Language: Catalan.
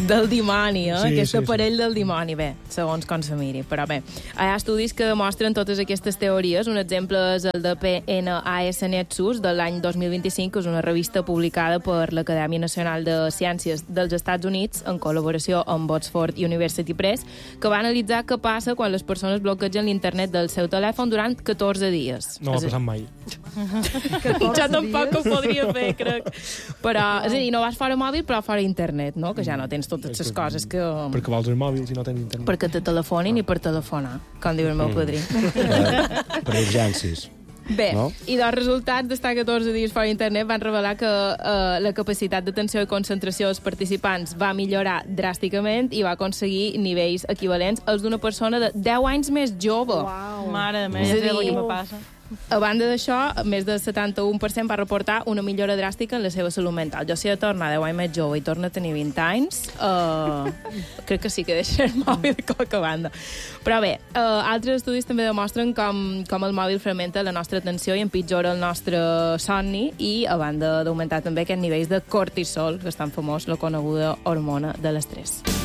del dimoni, Sí, aquest sí, aparell del dimoni, bé, segons com se miri. Però bé, hi ha estudis que demostren totes aquestes teories. Un exemple és el de PNAS Nexus de l'any 2025, que és una revista publicada per l'Acadèmia Nacional de Ciències dels Estats Units en col·laboració amb Oxford University Press, que va analitzar què passa quan les persones bloquegen l'internet del seu telèfon durant 14 dies. No m'ha passat mai. Jo tampoc ho podria fer, crec. Però, és a dir, no vas fora mòbil, però fora internet, no? Que ja no tens totes les coses que... Perquè vols el mòbil si no tens internet. Perquè te telefonin i per telefonar, com diu el meu padrí. Per urgències. Bé, no? I dels resultats d'estar 14 dies fora internet van revelar que la capacitat d'atenció i concentració dels participants va millorar dràsticament i va aconseguir nivells equivalents als d'una persona de 10 anys més jove. Wow. Mare meva, És a ja sé el dir, que me passa. A banda d'això, més del 71% va reportar una millora dràstica en la seva salut mental. Jo, si he de tornar 10 anys més jove i torna a tenir 20 anys, crec que sí que deixaré el mòbil de qualque banda. Però bé, altres estudis també demostren com el mòbil fragmenta la nostra atenció i empitjora el nostre somni i, a banda d'augmentar també aquests nivells de cortisol, que és tan famós, la coneguda hormona de l'estrès.